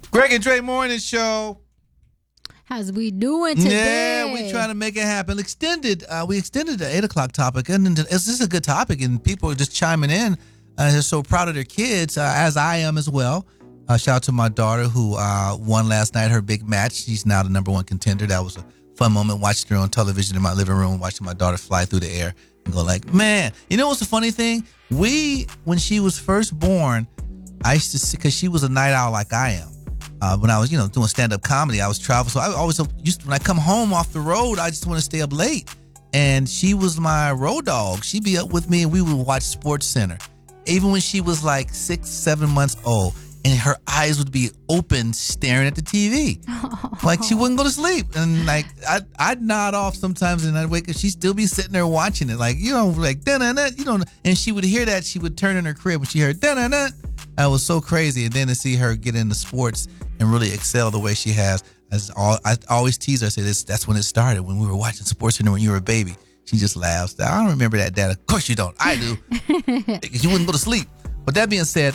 Greg and Dre Morning Show. How's we doing today? Yeah, we're trying to make it happen. We extended the 8 o'clock topic, and this is a good topic, and people are just chiming in. They're so proud of their kids, as I am as well. Shout out to my daughter who won last night her big match. She's now the number one contender. That was a fun moment watching her on television in my living room, watching my daughter fly through the air and go like, man. You know what's the funny thing? When she was first born, I used to see, because she was a night owl like I am. When I was, doing stand-up comedy, I was traveling. So I always used to, when I come home off the road, I just want to stay up late. And she was my road dog. She'd be up with me and we would watch Sports Center. Even when she was like 6, 7 months old. And her eyes would be open staring at the TV. Like she wouldn't go to sleep. And like I'd nod off sometimes and I'd wake up. She'd still be sitting there watching it. Like, like da-na-na, and she would hear that. She would turn in her crib when she heard da-na-na. That was so crazy. And then to see her get into sports and really excel the way she has. I always tease her. I say that's when it started, when we were watching Sports Center when you were a baby. She just laughs. I don't remember that, Dad. Of course you don't. I do. Because you wouldn't go to sleep. But that being said,